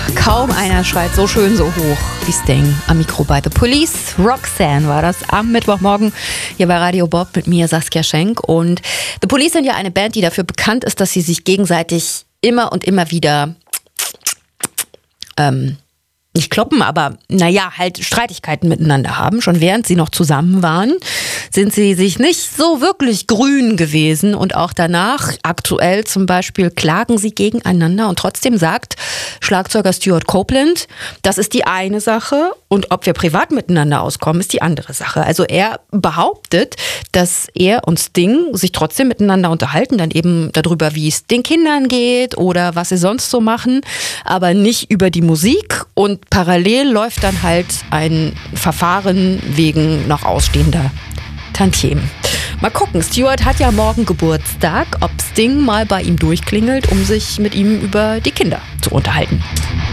Kaum einer schreit so schön so hoch wie Sting am Mikro bei The Police. Roxanne war das am Mittwochmorgen hier bei Radio Bob mit mir, Saskia Schenk. Und The Police sind ja eine Band, die dafür bekannt ist, dass sie sich gegenseitig immer und immer wieder nicht kloppen, aber halt Streitigkeiten miteinander haben. Schon während sie noch zusammen waren, sind sie sich nicht so wirklich grün gewesen. Und auch danach, aktuell zum Beispiel, klagen sie gegeneinander. Und trotzdem sagt Schlagzeuger Stewart Copeland, das ist die eine Sache. Und ob wir privat miteinander auskommen, ist die andere Sache. Also er behauptet, dass er und Sting sich trotzdem miteinander unterhalten, dann eben darüber, wie es den Kindern geht oder was sie sonst so machen, aber nicht über die Musik. Und parallel läuft dann halt ein Verfahren wegen noch ausstehender Tantiemen. Mal gucken, Stewart hat ja morgen Geburtstag, ob Sting mal bei ihm durchklingelt, um sich mit ihm über die Kinder zu unterhalten.